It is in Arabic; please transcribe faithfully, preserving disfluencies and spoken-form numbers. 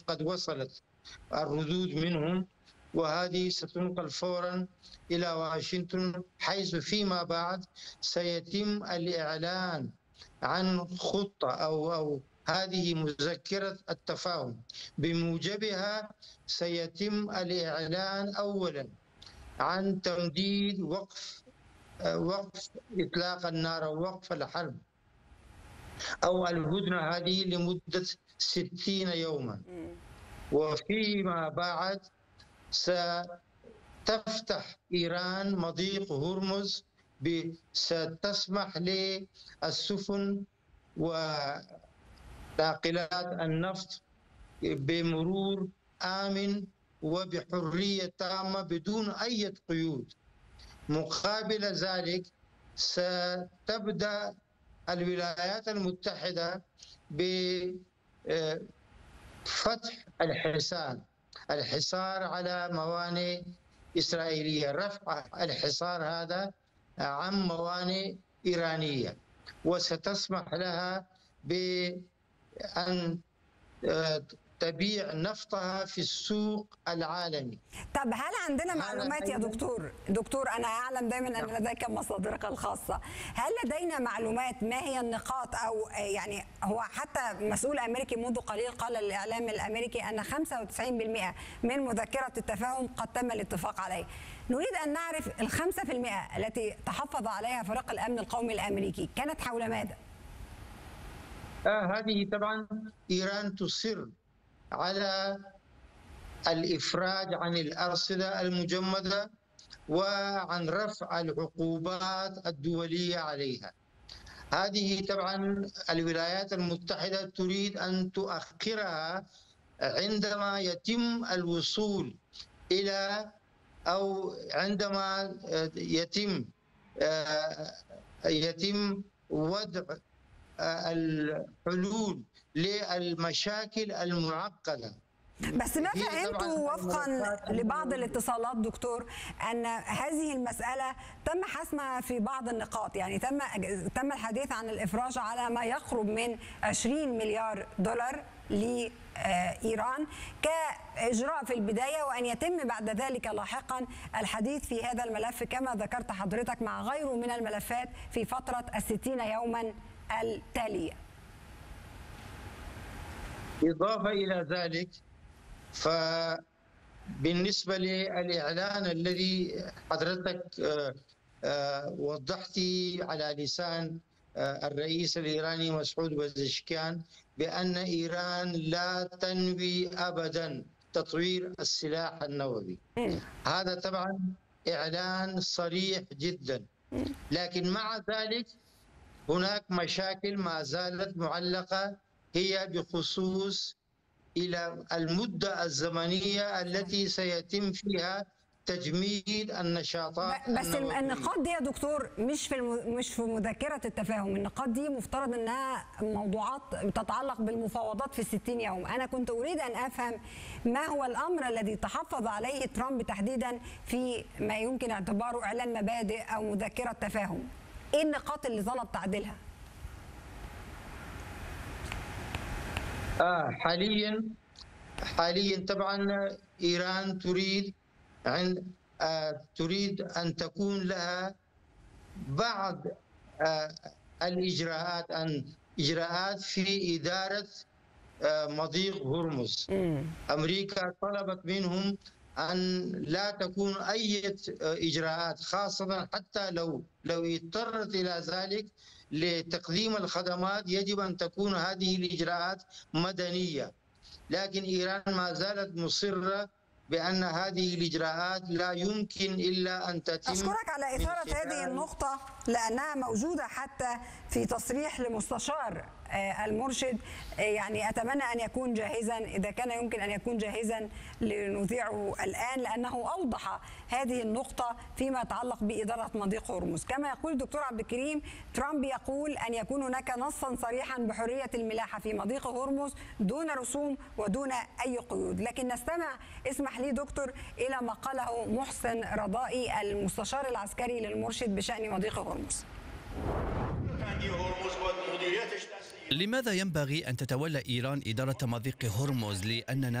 قد وصلت الردود منهم، وهذه ستنقل فورا إلى واشنطن، حيث فيما بعد سيتم الإعلان عن خطة أو أو هذه مذكرة التفاهم. بموجبها سيتم الإعلان أولا عن تمديد وقف وقف إطلاق النار أو وقف الحرب أو الهدنة هذه لمدة ستين يوما، وفيما بعد ستفتح إيران مضيق هرمز، ستسمح للسفن وناقلات النفط بمرور آمن وبحرية تامة بدون أي قيود. مقابل ذلك ستبدأ الولايات المتحدة بفتح الحصار الحصار على موانئ إسرائيلية، رفع الحصار هذا عن موانئ إيرانية، وستسمح لها بأن تبيع نفطها في السوق العالمي. طب هل عندنا معلومات يا دكتور؟ دكتور أنا أعلم دائما أن لديك مصادرك الخاصة، هل لدينا معلومات ما هي النقاط، أو يعني هو حتى مسؤول أمريكي منذ قليل قال للإعلام الأمريكي أن خمسة وتسعين بالمئة من مذكرة التفاهم قد تم الاتفاق عليه. نريد أن نعرف الخمسة في المئة التي تحفظ عليها فريق الأمن القومي الأمريكي كانت حول ماذا؟ آه هذه طبعا إيران تصر على الإفراج عن الأرصدة المجمدة وعن رفع العقوبات الدولية عليها. هذه طبعا الولايات المتحدة تريد أن تؤخرها عندما يتم الوصول إلى أو عندما يتم يتم وضع الحلول للمشاكل المعقدة. بس ما فهمت وفقا لبعض الاتصالات دكتور أن هذه المسألة تم حسمها في بعض النقاط، يعني تم تم الحديث عن الإفراج على ما يقرب من عشرين مليار دولار لإيران كإجراء في البداية، وأن يتم بعد ذلك لاحقا الحديث في هذا الملف كما ذكرت حضرتك مع غيره من الملفات في فترة الستين يوما التالية. إضافة إلى ذلك، فبالنسبة للإعلان الذي حضرتك وضحت على لسان الرئيس الإيراني مسعود بزشكيان بأن إيران لا تنوي أبدا تطوير السلاح النووي، هذا طبعا إعلان صريح جدا، لكن مع ذلك هناك مشاكل ما زالت معلقة، هي بخصوص إلى المدة الزمنية التي سيتم فيها تجميد النشاطات. بس النقاط دي يا دكتور مش في الم... مش في مذكرة التفاهم، النقاط دي مفترض انها موضوعات تتعلق بالمفاوضات في الستين يوم. انا كنت اريد ان افهم ما هو الامر الذي تحفظ عليه ترامب تحديدا في ما يمكن اعتباره اعلان مبادئ او مذكرة تفاهم. ايه النقاط اللي طلب تعديلها؟ آه حاليا حاليا طبعا إيران تريد عند آه تريد أن تكون لها بعض آه الإجراءات أن إجراءات في إدارة آه مضيق هرمز. أمريكا طلبت منهم أن لا تكون أي إجراءات، خاصة حتى لو لو اضطرت إلى ذلك لتقديم الخدمات يجب أن تكون هذه الإجراءات مدنية، لكن إيران ما زالت مصرة بأن هذه الإجراءات لا يمكن إلا أن تتم. أشكرك على إثارة هذه النقطة لأنها موجودة حتى في تصريح لمستشار المرشد، يعني أتمنى أن يكون جاهزا إذا كان يمكن أن يكون جاهزا لنذيعه الآن، لأنه أوضح هذه النقطة فيما يتعلق بإدارة مضيق هرمز. كما يقول الدكتور عبد الكريم، ترامب يقول أن يكون هناك نصا صريحا بحرية الملاحة في مضيق هرمز دون رسوم ودون أي قيود. لكن نستمع، اسمح لي دكتور، إلى ما قاله محسن رضائي المستشار العسكري للمرشد بشأن مضيق هرمز. لماذا ينبغي أن تتولى إيران إدارة مضيق هرمز؟ لأننا